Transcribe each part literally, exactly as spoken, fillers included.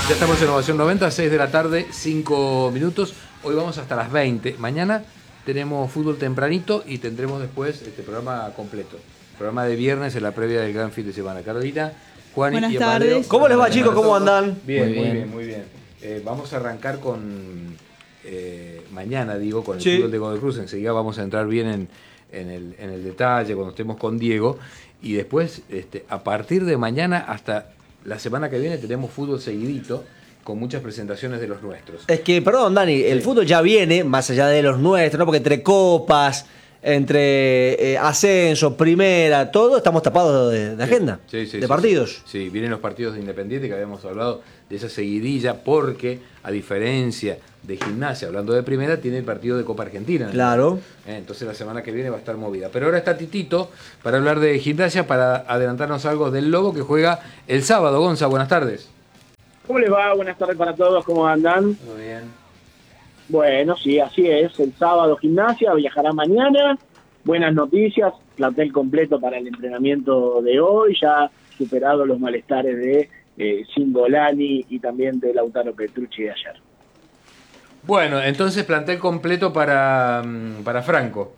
Ya estamos en Ovación noventa, seis de la tarde, cinco minutos. Hoy vamos hasta las veinte. Mañana tenemos fútbol tempranito y tendremos después este programa completo. Programa de viernes en la previa del gran fin de semana. Carolina, Juan Buenas y tardes. Amadeo. ¿Cómo les va, chicos? ¿Cómo andan? Bien, Muy muy bien, bien. muy bien. Eh, vamos a arrancar con eh, mañana, digo, con el Sí. fútbol de Godoy Cruz. Enseguida vamos a entrar bien en, en, el, en el detalle cuando estemos con Diego. Y después, este, a partir de mañana hasta la semana que viene, tenemos fútbol seguidito, con muchas presentaciones de los nuestros. Es que, perdón, Dani, el Sí. fútbol ya viene, más allá de los nuestros, ¿no? Porque entre copas, entre eh, ascenso, primera, todo, estamos tapados de, de agenda, Sí, sí, de sí, partidos. Sí. sí, vienen los partidos de Independiente, que habíamos hablado de esa seguidilla, porque, a diferencia de Gimnasia, hablando de primera, tiene el partido de Copa Argentina, ¿no? Claro. Eh, Entonces la semana que viene va a estar movida. Pero ahora está Titito para hablar de Gimnasia, para adelantarnos algo del Lobo, que juega el sábado. Gonza, buenas tardes. ¿Cómo les va? Buenas tardes para todos, ¿cómo andan? Muy bien. Bueno, sí, así es. El sábado Gimnasia viajará mañana. Buenas noticias, plantel completo para el entrenamiento de hoy, ya superado los malestares de eh, Cingolani y también de Lautaro Petrucci de ayer. Bueno, entonces plantel completo para, mm, para Franco.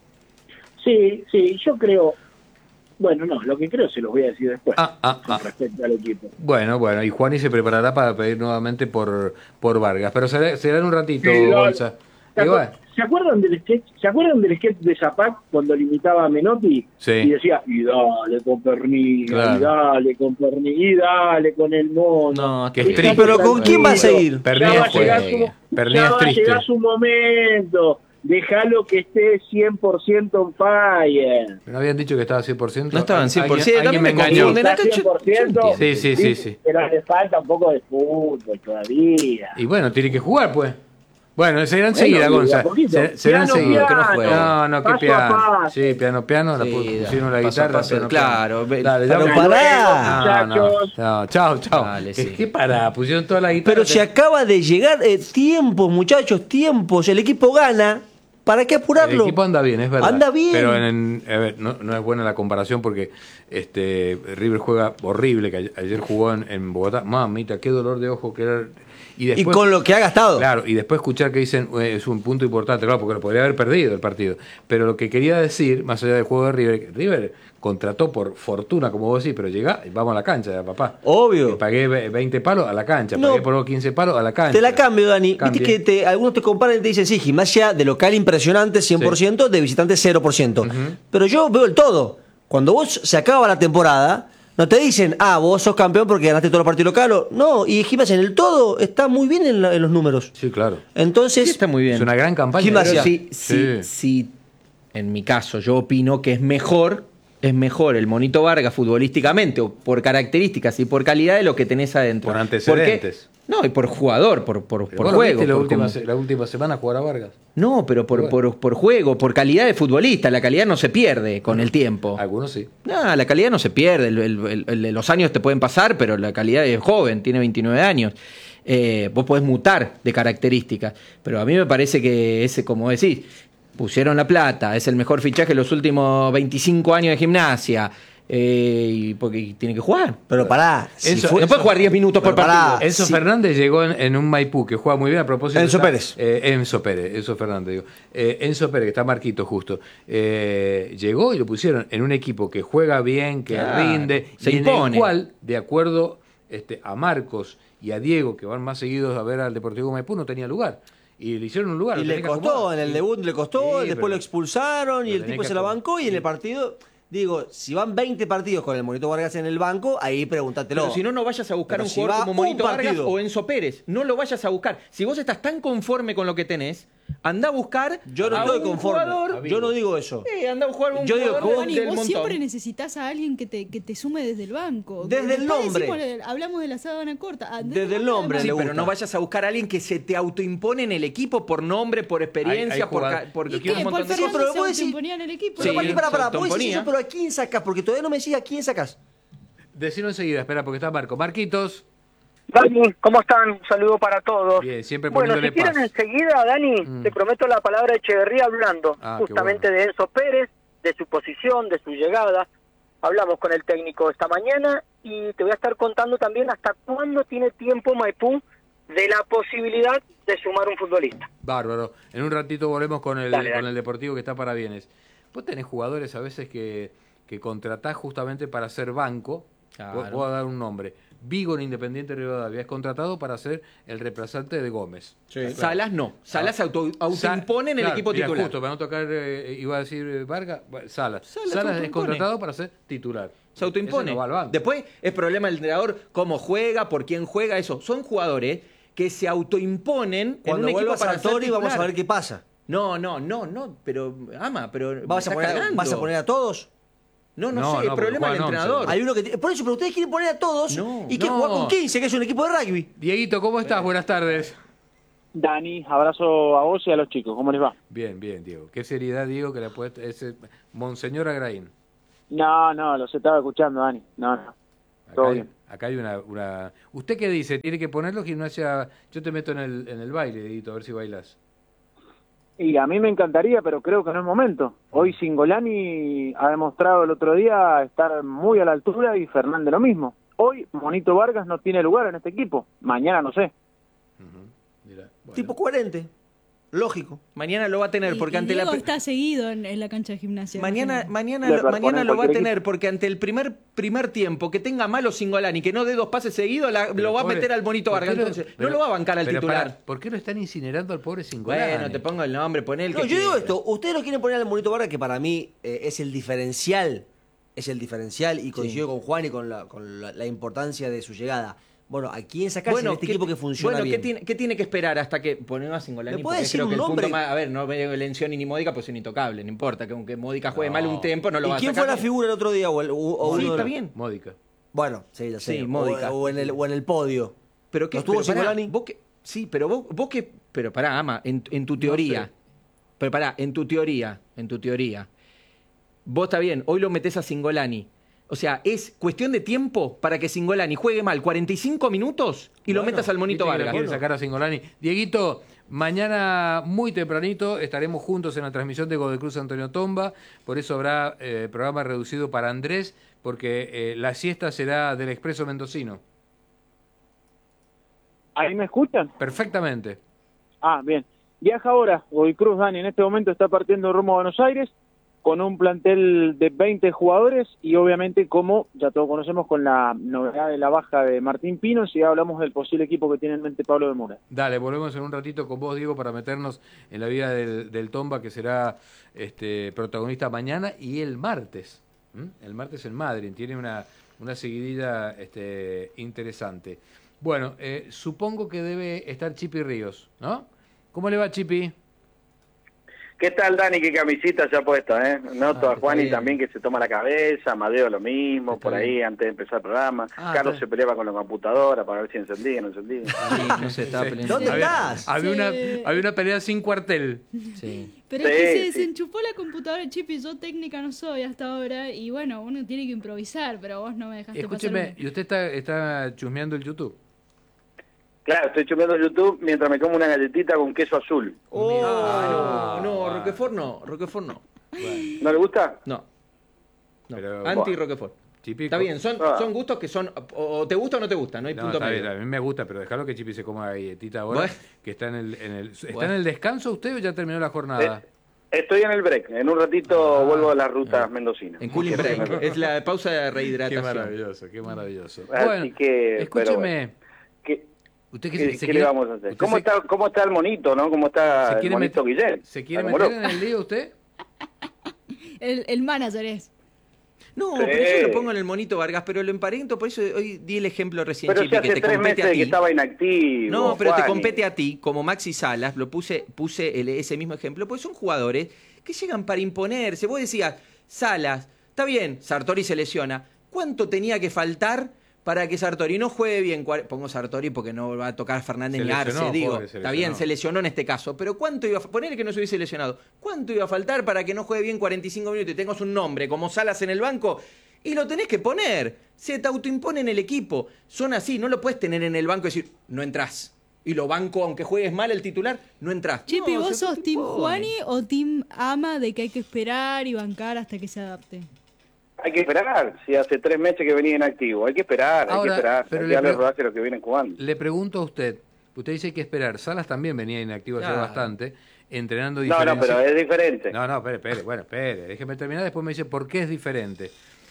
Sí, sí, yo creo... Bueno, no, lo que creo se los voy a decir después, Ah, ah, con ah. respecto al equipo. Bueno, bueno, y Juani se preparará para pedir nuevamente por, por Vargas, pero será, será en un ratito, Sí, lo- Gonza. ¿Se, Y acu- bueno, ¿Se acuerdan del sketch? ¿Se acuerdan del sketch de Zapac cuando limitaba a Menotti? Sí. Y decía, y dale con Pernilla, Claro. y dale con Pernilla, y dale con el mono. No, qué Dejalo estricto. Pero ¿con quién va a tranquilo, seguir? Ya Pernilla va a llegar juega. su, Pernilla ya es va a triste. llegar su momento. Déjalo que esté cien por ciento on fire. ¿no habían dicho que estaba cien por ciento? No estaban cien por ciento, Alguien, alguien me también me engañó. confunden. Está acá yo- yo cien por ciento, Sí, sí, sí, sí. Pero le falta un poco de fútbol todavía. Y bueno, tiene que jugar, pues. Bueno, será Bueno, enseguida, y de a Gonza. poquito. Se- Será Piano, enseguida. que no juegue. No, no, qué Paso a piano. paso. Sí, piano, piano. La Sí, pu- pusieron la paso a guitarra. paso, piano, claro, piano. ve- Dale, pero ya- pará. No, no, Muchachos. no, chao, chao. Dale, ¿Qué, sí. qué pará? Pusieron toda la guitarra. Pero se acaba de llegar, eh, tiempos, muchachos, tiempos. El equipo gana. ¿Para qué El apurarlo? equipo anda bien, es verdad. Anda bien. Pero en, en- a ver, no, no es buena la comparación porque este River juega horrible, que ayer, ayer jugó en, en Bogotá. Mamita, qué dolor de ojo que era. Y, Y después, con lo que ha gastado. Claro, y después escuchar que dicen eh, es un punto importante, claro, porque lo podría haber perdido el partido. Pero lo que quería decir, más allá del juego de River, que River contrató por fortuna, como vos decís, pero llega, vamos a la cancha, ya, papá. Obvio. Y pagué ve- veinte palos a la cancha, No. pagué por quince palos a la cancha. Te la cambio, Dani. Cambie. Viste que te, algunos te comparan y te dicen, sí, Gimnasia de local impresionante cien por ciento, de visitante cero por ciento. Pero yo veo el todo. Cuando vos se acaba la temporada, no te dicen, ah, vos sos campeón porque ganaste todos los partidos locales. No, y Gimnasia en el todo está muy bien en, la- en los números. Sí, claro. Entonces, Sí, está muy bien. Es una gran campaña. Gimnasia. Pero si, si, Sí. si, en mi caso, yo opino que es mejor, es mejor el Monito Vargas futbolísticamente, o por características y por calidad de lo que tenés adentro. Por antecedentes. Porque- no, y por jugador, por, por, Pero por vos juego. ¿viste la por última, cómo- se- la última semana jugar a Vargas? No, pero por, Bueno. por, por juego, por calidad de futbolista. La calidad no se pierde con el tiempo. Algunos sí. No, la calidad no se pierde. El- el- el- el- los años te pueden pasar, pero la calidad es joven, tiene veintinueve años. Eh, vos podés mutar de características. Pero a mí me parece que ese, como decís, pusieron la plata, es el mejor fichaje de los últimos veinticinco años de Gimnasia. Eh, y porque tiene que jugar. pero pará. si Eso- fue- No puede jugar diez minutos por Pero pará. partido. Enzo sí. Fernández llegó en, en un Maipú que juega muy bien a propósito. Enzo está- Pérez. eh, Enzo Pérez, Enzo Fernández, digo. Eh, Enzo Pérez, que está Marquito justo. Eh, llegó y lo pusieron en un equipo que juega bien, que Claro, rinde, se y en impone. el cual, de acuerdo este, a Marcos y a Diego, que van más seguidos a ver al Deportivo Maipú, no tenía lugar. Y le hicieron un lugar. Y lo le tenés que costó, acomodar. en el debut le costó, Sí, después pero- lo expulsaron y lo el tenés tipo que se la acomodar. bancó y en Sí. el partido, digo, si van veinte partidos con el Monito Vargas en el banco, ahí pregúntatelo. Pero si no, no vayas a buscar Pero un si jugador va como Monito un Vargas partido. o Enzo Pérez. No lo vayas a buscar. Si vos estás tan conforme con lo que tenés, anda a buscar Yo no a estoy un conforme. jugador. Yo no digo eso. Eh, anda a buscar a un Yo digo jugador que del- vos- Dani, del vos montón. siempre necesitas a alguien que te, que te sume desde el banco. Desde el Después nombre. decimos, hablamos de la sábana corta. Ah, Desde el nombre Sí, le pero gusta. no vayas a buscar a alguien que se te autoimpone en el equipo por nombre, por experiencia, Hay- hay por, jugador- ca- por ¿Y un qué? montón Paul de cosas. Fernández pero se vos decís- autoimponía en el equipo. Pero Sí, para, para, para, se vos decís autoimponía. eso, pero ¿a quién sacás? Porque todavía no me decís a quién sacás. Decilo enseguida, espera, porque está Marco. Marquitos. Dani, ¿cómo están? Un saludo para todos. Bien, siempre Bueno, poniéndole si quieren paz. enseguida, Dani, Mm. te prometo la palabra Echeverría hablando Ah, qué justamente bueno. de Enzo Pérez, de su posición, de su llegada. Hablamos con el técnico esta mañana y te voy a estar contando también hasta cuándo tiene tiempo Maipú de la posibilidad de sumar un futbolista. Bárbaro. En un ratito volvemos con el, Dale, dale. con el Deportivo que está para bienes. Vos tenés jugadores a veces que, que contratás justamente para ser banco. Claro. Voy voy a dar un nombre. Vigo en Independiente Rivadavia es contratado para ser el reemplazante de Gómez. Claro. Salas no. Salas se auto, autoimpone en el Claro, equipo mira, titular. Justo, para no tocar, eh, iba a decir eh, Vargas, bueno, Salas. Salas se Salas es autoimpone. contratado para ser titular. Se autoimpone. Ese no va al banco. Después es problema del entrenador, cómo juega, por quién juega, eso. Son jugadores que se autoimponen Cuando en un vuelva equipo para ser Sartori vamos titular. a ver qué pasa. No, no, no, no, pero ama, pero me ¿Vas a, está poner, cargando. ¿Vas a poner a todos? No, no, No, sé, no, el problema porque del juegan entrenador. once. Hay uno que tiene- por eso, pero ustedes quieren poner a todos No, y que no. juega con quince, que es un equipo de rugby. Dieguito, ¿cómo estás? Buenas tardes. Dani, abrazo a vos y a los chicos, ¿cómo les va? Bien, bien, Diego. Qué seriedad, Diego, que le ha puesto ese Monseñor Agraín. No, no, los estaba escuchando, Dani. No, no. Todo Acá hay, bien. acá hay una, una... ¿Usted qué dice? ¿Tiene que ponerlo gimnasia? Yo te meto en el, en el baile, Dieguito, a ver si bailas. Y a mí me encantaría, pero creo que no es momento. Hoy Singolani ha demostrado el otro día estar muy a la altura y Fernández lo mismo. Hoy Monito Vargas no tiene lugar en este equipo. Mañana no sé. Ujú, mira, bueno. Tipo coherente. Lógico. Mañana lo va a tener Y- porque y ante la Diego pre- está seguido en, en la cancha de gimnasia. Mañana, imagínate. mañana, Le lo, proponen mañana lo va a cualquier tener equipo. porque ante el primer primer tiempo que tenga malo Singolani, que no dé dos pases seguidos, la- Pero lo va a pobre- meter al Monito ¿por qué Vargas. lo- Entonces, pero- no lo va a bancar al pero titular. pará, ¿por qué lo están incinerando al pobre Singolani? Bueno, te pongo el nombre, pon el No, que yo digo quiera. esto, ustedes no quieren poner al Monito Vargas, que para mí eh, es el diferencial, es el diferencial, y coincido con Juan y con, la, con la, la importancia de su llegada. Bueno, ¿a quién sacarse en este ¿qué- equipo que funciona bueno, bien? ¿qué tiene, ¿qué tiene que esperar hasta que ponemos a Singolani? ¿Me puede Porque decir creo un que el nombre? punto más, a ver, no veo Lencioni ni Módica, pues es un intocable, no importa, que aunque Módica juegue mal un tiempo, no lo va ¿Y a quién sacar. fue la figura el otro día? O el, o- o Sí, uno de está los- bien. Módica. Bueno, sí, ya sé. Sí, O- Módica. O, en el, o en el podio. Pero qué ¿No estuvo pero pará, Singolani? vos que, sí, pero vos, vos que, pero pará, Ama, en, en tu teoría, sé. pero pará, en tu teoría, en tu teoría, vos está bien, hoy lo metés a Singolani. O sea, es cuestión de tiempo para que Singolani juegue mal cuarenta y cinco minutos y lo Bueno, metas al Monito viste que le Vargas. quieren sacar a Singolani. Dieguito, mañana muy tempranito estaremos juntos en la transmisión de Godoy Cruz Antonio Tomba, por eso habrá eh, programa reducido para Andrés, porque eh, la siesta será del Expreso Mendocino. ¿Ahí me escuchan? Perfectamente. Ah, bien. Viaja ahora. Godoy Cruz, Dani, en este momento está partiendo rumbo a Buenos Aires con un plantel de veinte jugadores y obviamente, como ya todos conocemos, con la novedad de la baja de Martín Pino, si hablamos del posible equipo que tiene en mente Pablo de Mura. Dale, volvemos en un ratito con vos, Diego, para meternos en la vida del, del Tomba, que será este protagonista mañana y el martes. ¿Mm? El martes en Madrid. Tiene una, una seguidilla este, interesante. Bueno, eh, supongo que debe estar Chipi Ríos, ¿no? ¿Cómo le va, Chipi? ¿Qué tal, Dani? Qué camisita se ha puesto, ¿eh? Noto Ah, a Juani está bien. también que se toma la cabeza, Amadeo lo mismo, Está por ahí bien. antes de empezar el programa. Ah, Carlos está- se peleaba con la computadora para ver si encendía o no encendía. Sí, no sé, estaba Sí. peleando. ¿Dónde Había- estás? Había, Sí. una, había una pelea sin cuartel. Sí. Pero es Sí, que se sí. desenchufó la computadora, Chip, y yo técnica no soy hasta ahora. Y bueno, uno tiene que improvisar, pero vos no me dejaste Escúcheme, pasar. ¿y usted está, está chusmeando el YouTube? Claro, estoy chupando YouTube mientras me como una galletita con queso azul. Oh, no, no, Ah. Roquefort no, Roquefort no. ¿No le gusta? No. No. Pero- Anti Roquefort. Chipi, Está bien, son, Ah. son gustos que son o o te gusta o no te gusta, no hay No, punto está medio. bien, a mí me gusta, pero dejarlo que Chipi se coma galletita ahora, Bueno. que está en el, en el ¿está Bueno. en el descanso usted o ya terminó la jornada? Eh, estoy en el break. En un ratito Ah, vuelvo a las rutas mendocinas. En cooling Quiero que break, me- es la pausa de Qué rehidratación. maravilloso, qué maravilloso. Así Bueno, que, pero escúcheme, bueno. ¿Qué, usted que qué- se, se qué quiere, le vamos a hacer? usted ¿Cómo se- está, ¿Cómo está el monito, no? ¿Cómo se está el quiere monito meter, Guillén? ¿Se quiere Está como meter en loco. el lío usted? El, el manager es. No, Sí. pero yo lo pongo en el Monito Vargas, pero lo emparento, por eso hoy di el ejemplo recién, Pero Chipi, si hace que te tres compete meses a que ti. estaba inactivo. No, pero te Juani. compete a ti, como Maxi Salas, lo puse, puse el- ese mismo ejemplo, pues son jugadores que llegan para imponerse. Vos decías, Salas, está bien, Sartori se lesiona. ¿Cuánto tenía que faltar para que Sartori no juegue bien? Cuar- Pongo Sartori porque no va a tocar Fernández Se ni Arce, lesionó, digo. pobre, se Está bien, lesionó. se lesionó en este caso, pero ¿cuánto iba a poner que no se hubiese lesionado? ¿Cuánto iba a faltar para que no juegue bien cuarenta y cinco minutos y tengas un nombre como Salas en el banco? Y lo tenés que poner. Se te autoimpone en el equipo. Son así, no lo puedes tener en el banco y decir, no entrás. Y lo banco, aunque juegues mal el titular, no entrás. Chipi, No, ¿vos se sos Team autoimpone. Juani o Team Ama de que hay que esperar y bancar hasta que se adapte? Hay que esperar, si hace tres meses que venía inactivo, hay que esperar, hay Ahora, que esperar, pero hay le que darle pre- rodaje a los que vienen jugando. Le pregunto a usted, usted dice que esperar, Salas también venía inactivo hace Claro. bastante, entrenando No, diferente. no, pero es diferente. No, no, espere, espere, bueno, espere, déjeme terminar, después me dice por qué es diferente.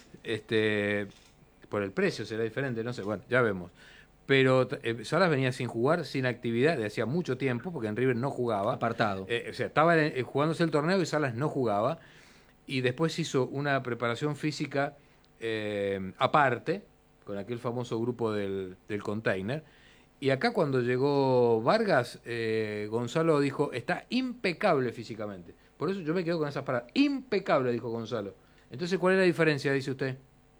Este, por el precio será diferente, no sé, bueno, ya vemos. Pero eh, Salas venía sin jugar, sin actividad, de hacía mucho tiempo, porque en River no jugaba. Apartado. Eh, o sea, estaba eh, jugándose el torneo y Salas no jugaba. Y después hizo una preparación física eh, aparte, con aquel famoso grupo del, del container. Y acá cuando llegó Vargas, eh, Gonzalo dijo, está impecable físicamente. Por eso yo me quedo con esas palabras. Impecable, dijo Gonzalo. Entonces, ¿cuál es la diferencia, dice usted?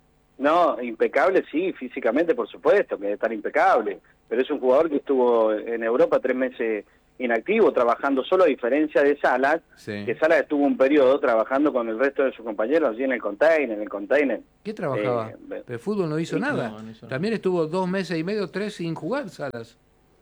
No, impecable sí, físicamente por supuesto, que debe estar impecable, pero es un jugador que estuvo en Europa tres meses inactivo, trabajando solo, a diferencia de Salas, Sí. que Salas estuvo un periodo trabajando con el resto de sus compañeros allí en el container, en el container. ¿Qué trabajaba? Eh, Pero el fútbol no hizo sí, nada. no, no hizo nada. También estuvo dos meses y medio, tres sin jugar, Salas.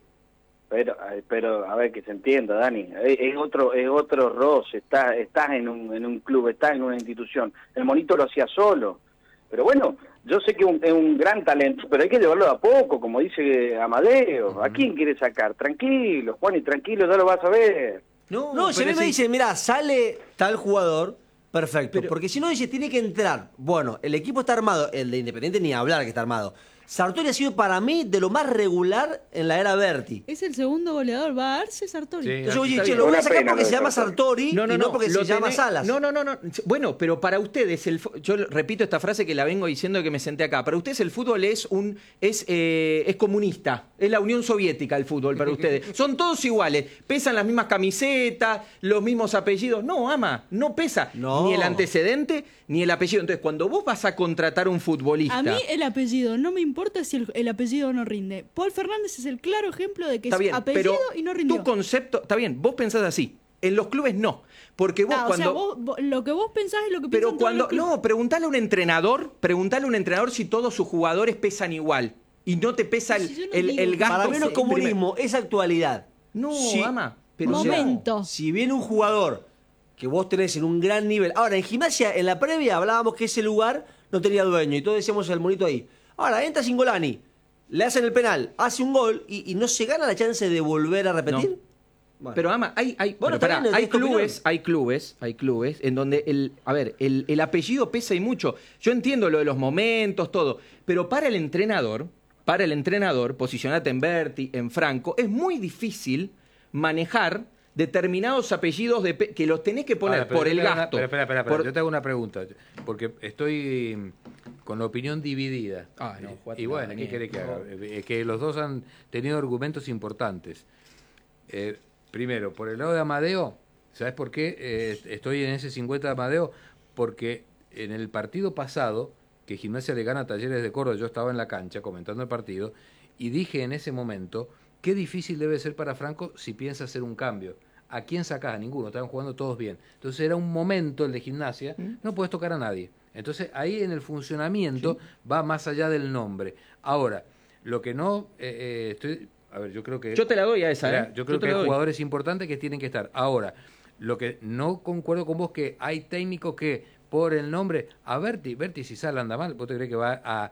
Pero, eh, pero a ver que se entienda, Dani, es, es otro, es otro roce. Estás, estás en un, en un club, estás en una institución. El Monito lo hacía solo. Pero bueno, yo sé que un- es un gran talento, pero hay que llevarlo de a poco, como dice Amadeo. ¿A quién quiere sacar? Tranquilo, Juan, y tranquilo, ya lo vas a ver. No, No, si a pero mí me sí. dicen, mira, sale tal jugador, perfecto. Pero- porque si no dice, tiene que entrar. Bueno, el equipo está armado, el de Independiente ni hablar que está armado. Sartori ha sido para mí de lo más regular en la era Berti. Es el segundo goleador, va a Arce Sartori. Sí. Entonces, oye, Está che, bien. lo voy a Una sacar pena porque lo se de llama Sartori. Sartori No, no, y no no, porque lo se llama tenés- Salas. No, no, no, no. Bueno, pero para ustedes, el, fu- yo repito esta frase que la vengo diciendo que me senté acá. Para ustedes el fútbol es un es eh, es comunista, es la Unión Soviética el fútbol para ustedes. Son todos iguales, pesan las mismas camisetas, los mismos apellidos. No, ama, no pesa No. ni el antecedente ni el apellido. Entonces, cuando vos vas a contratar un futbolista, A mí el apellido, no me importa si el, el apellido no rinde. Paul Fernández es el claro ejemplo de que está es bien, apellido pero y no rindió. tu concepto, está bien, vos pensás así. En los clubes no, porque vos Ah, cuando o sea, vos- vos- lo que vos pensás es lo que Pero piensan todos cuando. los clubes. No, preguntale a un entrenador, preguntale a un entrenador si todos sus jugadores pesan igual. Y no te pesa el, Si yo no el, digo el que- gasto. Para mí no es comunismo, es actualidad. No, Sí. ama. Pero O sea, Momento. si viene un jugador que vos tenés en un gran nivel. Ahora, en Gimnasia, en la previa hablábamos que ese lugar no tenía dueño y todos decíamos el monito ahí. Ahora, entra Singolani, le hacen el penal, hace un gol y, y no se gana la chance de volver a repetir. No. Bueno. Pero ama, hay, hay, Bueno, pero está pará, bien, hay es tu opinión. clubes, hay clubes, hay clubes en donde el, a ver, el, el apellido pesa y mucho. Yo entiendo lo de los momentos, todo, pero para el entrenador, para el entrenador, posicionate en Berti, en Franco, es muy difícil manejar determinados apellidos de pe- que los tenés que poner Ahora, pero por yo el te hago una- gasto. pero espera, espera, espera, por- yo te hago una pregunta, porque estoy mm, con la opinión dividida. Ay, no, jugate y la bueno, ¿qué Daniel, querés que no. haga? Eh, Que los dos han tenido argumentos importantes. Eh, primero, por el lado de Amadeo, ¿sabes por qué eh, estoy en ese cincuenta de Amadeo? Porque en el partido pasado, que Gimnasia le gana a Talleres de Córdoba, yo estaba en la cancha comentando el partido, y dije en ese momento, qué difícil debe ser para Franco si piensa hacer un cambio. ¿A quién sacás? A ninguno, estaban jugando todos bien. Entonces era un momento el de Gimnasia, no puedes tocar a nadie. Entonces ahí en el funcionamiento va más allá del nombre. Ahora, lo que no eh, eh, estoy... A ver, yo creo que... Yo te la doy a esa, Mirá, ¿eh? Yo creo te que la hay doy. jugadores importantes que tienen que estar. Ahora, lo que no concuerdo con vos que hay técnicos que por el nombre... A Berti, Berti si sale anda mal, ¿vos te crees que va a,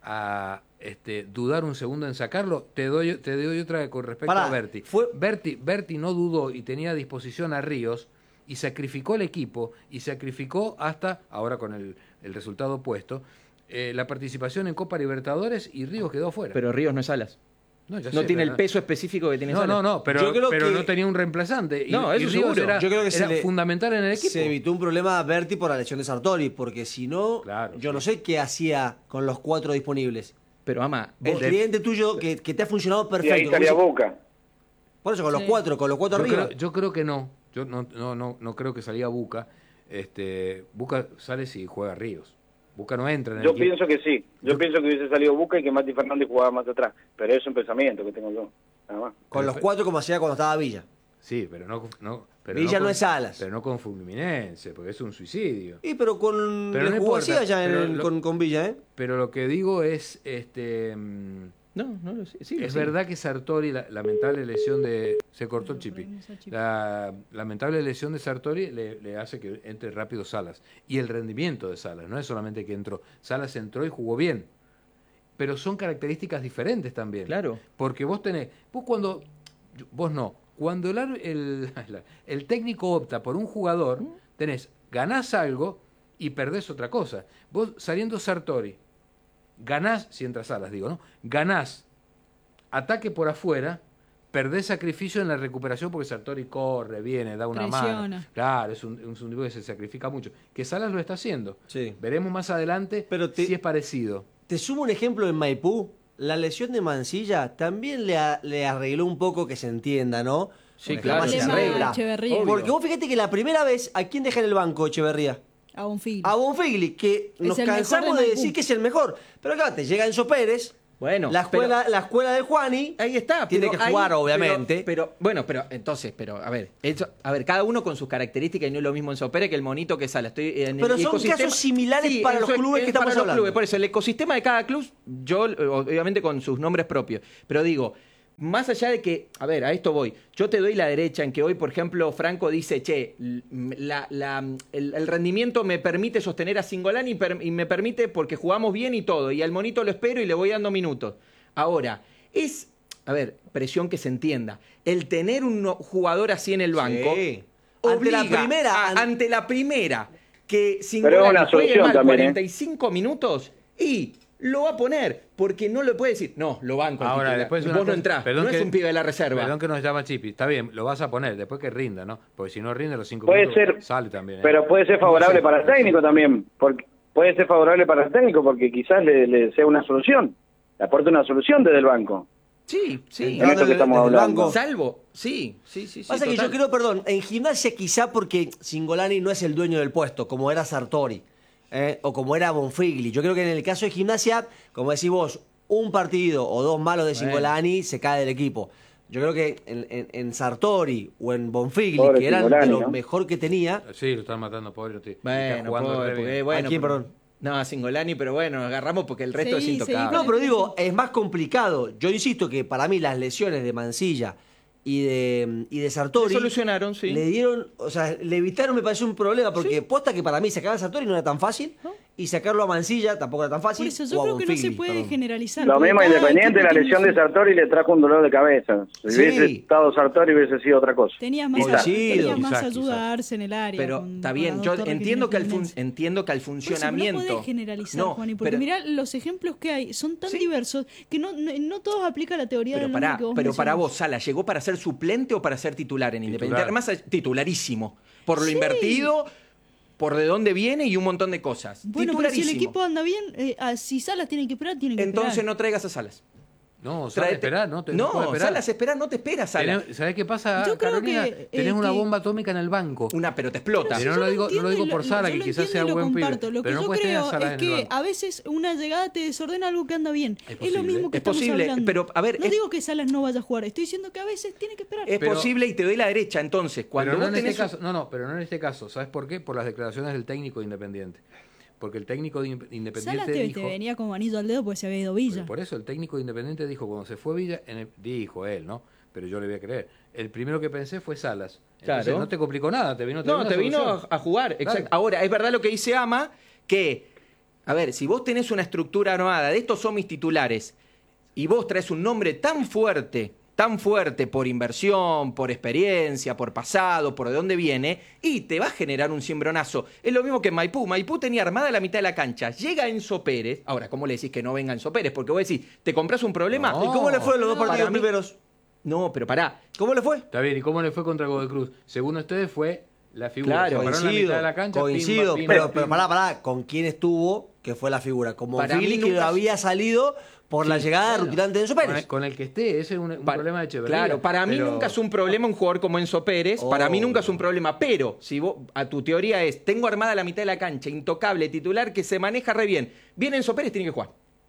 a este, dudar un segundo en sacarlo? Te doy, te doy otra con respecto Pará, a Berti. fue- Berti. Berti no dudó y tenía a disposición a Ríos y sacrificó el equipo y sacrificó hasta, ahora con el, el resultado opuesto, eh, la participación en Copa Libertadores y Ríos quedó fuera. Pero Ríos no es Salas. no, ya No sé, tiene pero el peso específico que tiene no, Salas. no, no, pero, Yo creo pero que- no tenía un reemplazante. Y, No, y eso Ríos seguro. Era, Yo creo que se era le- fundamental en el equipo. Se evitó un problema a Berti por la lesión de Sartori, porque si no, Claro, yo sí. no sé qué hacía con los cuatro disponibles. Pero ama, El vos- cliente tuyo que, que te ha funcionado Y perfecto. ahí como estaría dice- Boca. Por eso, con los Sí. cuatro, con los cuatro yo, arriba. creo, yo creo que no. Yo no, no, no, no creo que salía Buca. Este, Buca sale si juega Ríos. Buca no entra en el Yo equipo. pienso que sí. Yo, pienso que hubiese salido Boca y que Mati Fernández jugaba más atrás. Pero es un pensamiento que tengo yo. Nada más. Con los cuatro como hacía cuando estaba Villa. Sí, pero no, no pero Villa no con- es Salas. Pero no con Fluminense, porque es un suicidio. Y pero con Pero le no jugó importa, así allá en pero el- lo- con, con Villa, ¿eh? Pero lo que digo es, este, mm, No, no lo sé. Sí, Es sí. verdad que Sartori, la lamentable lesión de... Se cortó el chipi. La lamentable lesión de Sartori le, le hace que entre rápido Salas. Y el rendimiento de Salas, no es solamente que entró. Salas entró y jugó bien. Pero son características diferentes también. Claro. Porque vos tenés... Vos cuando... Vos no. Cuando el, el, el técnico opta por un jugador, tenés, ganás algo y perdés otra cosa. Vos saliendo Sartori, ganás, si entras Salas digo, ¿no? Ganás ataque por afuera, perdés sacrificio en la recuperación porque Sartori corre, viene, da una Presiona. mano. Claro, es un, es un tipo que se sacrifica mucho. Que Salas lo está haciendo. Sí. Veremos más adelante Pero te- si es parecido. Te sumo un ejemplo en Maipú. La lesión de Mancilla también le, a- le arregló un poco que se entienda, ¿no? Sí, Porque claro, jamás se se Tema arregla. Echeverría. Porque vos fíjate que la primera vez, ¿a quién deja en el banco Echeverría? A Bonfil. A Bonfigli, que nos el mejor cansamos de de Maipú. decir que es el mejor. Pero acá te llega Enzo Pérez, Bueno, la escuela, la escuela de Juani. Ahí está. Tiene pero que ahí- jugar, pero- obviamente. Pero, bueno, pero entonces, pero a ver, eso- a ver, cada uno con sus características y no es lo mismo en Sopere que el monito que sale. Estoy en Pero el son ecosistema- casos similares para los eso es- clubes que es para estamos los hablando. clubes, por eso el ecosistema de cada club, yo obviamente con sus nombres propios, pero digo, más allá de que, a ver, a esto voy. Yo te doy la derecha en que hoy, por ejemplo, Franco dice, che, la- la- el, el rendimiento me permite sostener a Singolani y, per- y me permite porque jugamos bien y todo. Y al monito lo espero y le voy dando minutos. Ahora, es, a ver, presión que se entienda. El tener un jugador así en el banco, Sí. Ante la obliga primera, a- an- ante la primera, que Pero es Singolani una juegue solución mal también, ¿eh? cuarenta y cinco minutos y lo va a poner, porque no le puede decir, no, lo banco. al Ahora, titular. después vos una no cosa- entrás, perdón no que- es un pibe de la reserva. Perdón que nos llama Chipi. Está bien, lo vas a poner después que rinda, ¿no? Porque si no rinde los cinco Puede minutos, ser, sale también. ¿eh? pero puede ser favorable No sé. para el técnico también, porque puede ser favorable para el técnico porque quizás le, le sea una solución, le aporte una solución desde el banco. Sí, sí. En esto que desde- estamos desde el hablando. banco. Salvo, sí, sí, sí. sí Pasa que total. yo creo, perdón, en Gimnasia quizá porque Singolani no es el dueño del puesto, como era Sartori, ¿eh? O como era Bonfigli. Yo creo que en el caso de Gimnasia, como decís vos, un partido o dos malos de Bueno. Singolani se cae del equipo. Yo creo que en, en- en Sartori o en Bonfigli, Pobre que eran de Singolani, lo ¿no? mejor que tenía, Sí, lo están matando, pobre. Está Bueno, jugando pobre, re bien. porque, bueno, ¿a quién, pero- perdón? No, a Singolani, pero bueno, agarramos porque el resto Sí, es intocable. sí, No, pero digo, es más complicado. Yo insisto que para mí las lesiones de Mancilla y de, y de Sartori Se solucionaron, sí. le dieron, o sea, le evitaron, me parece un problema, porque posta que para mí sacar a Sartori no era tan fácil y sacarlo a Mancilla tampoco era tan fácil. Por eso o yo a creo que no se Bonfigli, puede perdón. generalizar. Lo porque mismo cada Independiente, equipo la tiene lesión su- de Sartori le trajo un dolor de cabeza. Si Sí. hubiese estado Sartori hubiese sido otra cosa. Tenías más, Quizás. tenías más Quizás, ayuda quizás. a Arce en el área. Pero con- está con bien, las yo dos torres entiendo que, tiene al fun- Fluminense. entiendo que al Por eso, funcionamiento. no podés generalizar, No, Juani, porque pero- mirá los ejemplos que hay, son tan Sí. diversos que no, no, no todos aplican la teoría Pero del para, nombre que vos pero para mencionás. vos, Sala, ¿llegó para ser suplente o para ser titular en Independiente? Titular. Además, es titularísimo. Por lo Sí. invertido, por de dónde viene y un montón de cosas. Bueno, pero si el Titularísimo. equipo anda bien, eh, ah, si Salas tiene que esperar, tiene que Entonces esperar. no traigas a Salas. No, Salas Traete- esperar, ¿no? Te- no, puede esperar. Salas esperar, no te espera, Salas. Tenés- ¿Sabés qué pasa, Yo creo Carolina? que, Tenés eh, una que- bomba atómica en el banco. Una, pero te explota. Pero no yo lo digo- no lo entiendo digo y por Sala, yo que lo quizás entiendo sea y lo buen pibe, comparto. Lo que pero no yo puedes tener a creo Salas es en el que banco. a veces una llegada te desordena algo que anda bien. Es Es, posible, lo mismo que es estamos posible, hablando. pero, a ver, no es- digo que Salas no vaya a jugar, estoy diciendo que a veces tiene que esperar. Es Pero- posible y te doy la derecha, entonces. Cuando pero no vos en tenés este un- caso, no, no, pero no en este caso. ¿Sabes por qué? Por las declaraciones del técnico de Independiente. Porque el técnico de Inde- Independiente Salas te, dijo... te venía como anillo al dedo porque se había ido Villa. Por eso el técnico de Independiente dijo, cuando se fue Villa, en el- dijo él, ¿no? Pero yo le voy a creer. El primero que pensé fue Salas. Entonces, Claro. no te complicó nada, te vino, te No, vino te una vino solución. a, a jugar. Claro. Exacto. Ahora, es verdad lo que dice Ama, que, a ver, si vos tenés una estructura armada, de estos son mis titulares, y vos traes un nombre tan fuerte, tan fuerte por inversión, por experiencia, por pasado, por de dónde viene, y te va a generar un ciembronazo. Es lo mismo que en Maipú. Maipú tenía armada la mitad de la cancha. Llega Enzo Pérez. Ahora, ¿cómo le decís que no venga Enzo Pérez? Porque vos decís, ¿te compras un problema? No. ¿Y cómo le fue los dos Para partidos mí- primeros? No, pero pará. ¿Cómo le fue? Está bien, ¿y cómo le fue contra Godoy Cruz? Según ustedes fue la figura. Claro, Se pararon en la Coincido, mitad de la cancha, coincido, pimba, pimba, pero, pero pimba. pará, pará, ¿con quién estuvo? Que fue la figura, como Para mí Bonfigli, que nunca- había salido por la Sí, llegada bueno. rutilante de Enzo Con Pérez. el, con el que esté, ese es un, un Pa- problema de Echeverría. Claro, para mí pero- nunca es un problema un jugador como Enzo Pérez. Para mí Oh. nunca es un problema. Pero si vos, a tu teoría es, tengo armada la mitad de la cancha, intocable, titular, que se maneja re bien. Viene Enzo Pérez, tiene que jugar.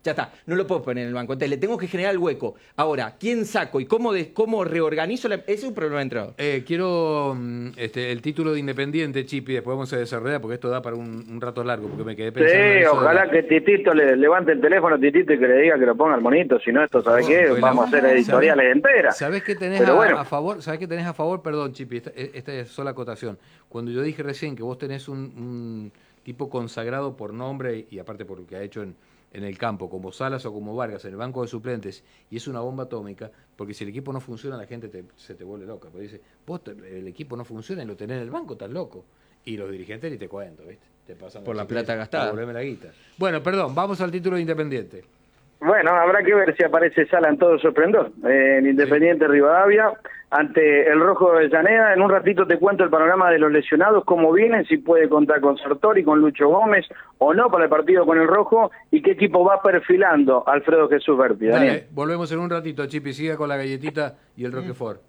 Ya está, no lo puedo poner en el banco. Entonces le tengo que generar el hueco. Ahora, ¿quién saco y cómo, de, cómo reorganizo? La... Ese es un problema de entrenador. Eh, quiero mm, este, el título de Independiente, Chipi, después vamos a desarrollar porque esto da para un, un rato largo, porque me quedé pensando. Sí, en eso ojalá de... que Titito le levante el teléfono a Titito y que le diga que lo ponga al monito, si no esto, ¿sabes Oh, qué? pues Vamos a la- hacer editoriales ¿sabés- enteras. ¿Sabés qué tenés Pero a, bueno. a favor? ¿Sabés qué tenés a favor? Perdón, Chipi, esta, esta es sola acotación. Cuando yo dije recién que vos tenés un, un tipo consagrado por nombre y, y aparte por lo que ha hecho en, en el campo, como Salas o como Vargas, en el banco de suplentes, y es una bomba atómica, porque si el equipo no funciona, la gente te- se te vuelve loca. Porque dice, vos te- el equipo no funciona y lo tenés en el banco, estás loco. Y los dirigentes ni te cuento, ¿viste? Te pasan Por los la plata chicles, gastada. devolveme la guita. Bueno, perdón, vamos al título de Independiente. Bueno, habrá que ver si aparece Sala en todo su esplendor. Eh, en Independiente Rivadavia, ante el Rojo de Avellaneda. En un ratito te cuento el panorama de los lesionados, cómo vienen, si puede contar con Sartori, con Lucho Gómez o no para el partido con el Rojo y qué equipo va perfilando Alfredo Jesús Berti. Daniel. Dale, volvemos en un ratito, Chipi, siga con la galletita y el Roquefort.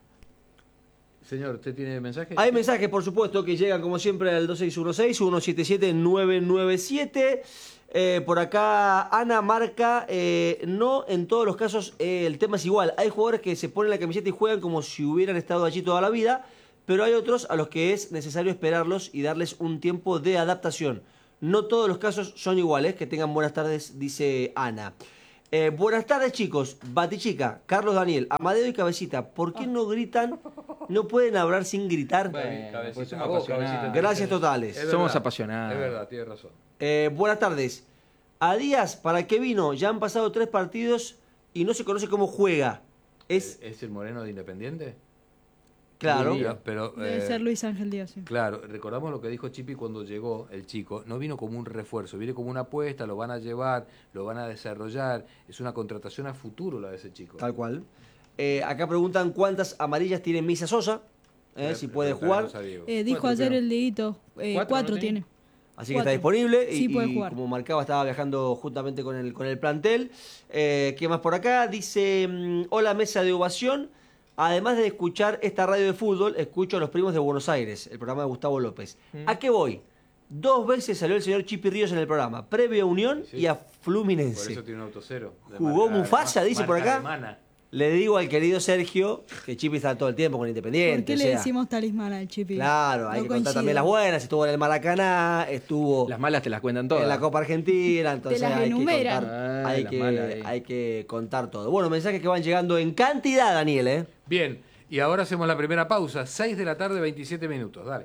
Señor, ¿usted tiene mensaje? Hay mensajes, por supuesto, que llegan como siempre al dos seis uno seis, uno siete siete, nueve nueve siete. Eh, por acá Ana marca, eh, no en todos los casos eh, el tema es igual. Hay jugadores que se ponen la camiseta y juegan como si hubieran estado allí toda la vida, pero hay otros a los que es necesario esperarlos y darles un tiempo de adaptación. No todos los casos son iguales. Que tengan buenas tardes, dice Ana. Eh, buenas tardes, chicos. Batichica, Carlos Daniel, Amadeo y Cabecita, ¿por qué no gritan? ¿No pueden hablar sin gritar? Bueno, Cabecita, pues somos a vos, apasionados. Cabecita, Gracias totales. Es verdad, Somos apasionados. Es verdad, tiene razón. Eh, buenas tardes. A Díaz, ¿para qué vino? Ya han pasado tres partidos y no se conoce cómo juega. Es, ¿Es el Moreno de Independiente? claro. Pero, pero, Debe eh, ser Luis Ángel Díaz. Sí. Claro, recordamos lo que dijo Chipi cuando llegó el chico. No vino como un refuerzo, viene como una apuesta, lo van a llevar, lo van a desarrollar. Es una contratación a futuro la de ese chico. Tal cual. Eh, acá preguntan cuántas amarillas tiene Misa Sosa. Eh, si puede jugar. Eh, dijo Cuatro, ayer creo. el Dieguito, eh, ¿Cuatro cuatro, no tenía? tiene. Así que Cuatro. está disponible. Y, Sí, puede y jugar. como marcaba, estaba viajando juntamente con el, con el plantel. Eh, ¿Qué más por acá? Dice: mm, hola, mesa de ovación. Además de escuchar esta radio de fútbol, escucho a los primos de Buenos Aires, el programa de Gustavo López. ¿A qué voy? Dos veces salió el señor Chipi Ríos en el programa, previo a Unión Sí, sí. y a Por Fluminense. eso tiene un auto cero. de Jugó marca- Mufasa, dice por marca acá. alemana. Le digo al querido Sergio que Chipi está todo el tiempo con Independiente. ¿Por qué o le sea, decimos talismán al Chipi? Claro, hay No que contar coincido. también las buenas. Estuvo en el Maracaná, estuvo Las malas te las cuentan todas. en la Copa Argentina, entonces las hay que, enumeran. contar, Ah, hay, las que, malas ahí. hay que contar todo. Bueno, mensajes que van llegando en cantidad, Daniel, ¿eh? Bien, y ahora hacemos la primera pausa. seis de la tarde, veintisiete minutos. Dale.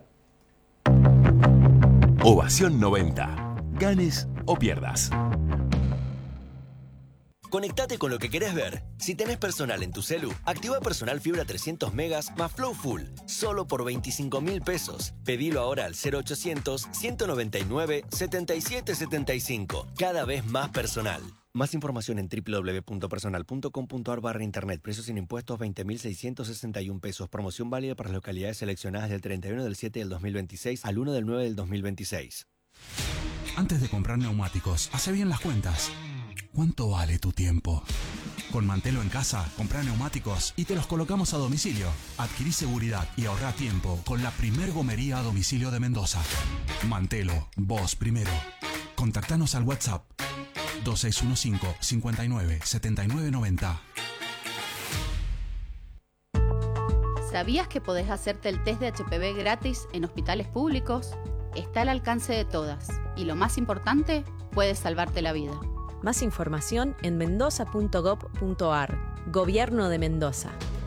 Ovación noventa. Ganes o pierdas. Conectate con lo que querés ver. Si tenés personal en tu celu, activa Personal Fibra trescientos megas más Flow Full, solo por veinticinco mil pesos. Pedilo ahora al cero ochocientos, ciento noventa y nueve, setenta y siete setenta y cinco. Cada vez más personal. Más información en doble u doble u doble u punto personal punto com punto a r barra internet. Precios sin impuestos veinte mil seiscientos sesenta y un pesos. Promoción válida para las localidades seleccionadas del treinta y uno del siete del dos mil veintiséis al uno del nueve del dos mil veintiséis. Antes de comprar neumáticos, hace bien las cuentas. ¿Cuánto vale tu tiempo? Con Mantelo en casa, comprá neumáticos y te los colocamos a domicilio. Adquirí seguridad y ahorrá tiempo con la primer gomería a domicilio de Mendoza. Mantelo, vos primero. Contactanos al WhatsApp dos seis uno cinco, cinco nueve, siete nueve nueve cero. ¿Sabías que podés hacerte el test de H P V gratis en hospitales públicos? Está al alcance de todas y lo más importante, puede salvarte la vida. Más información en mendoza punto gob punto ar. Gobierno de Mendoza.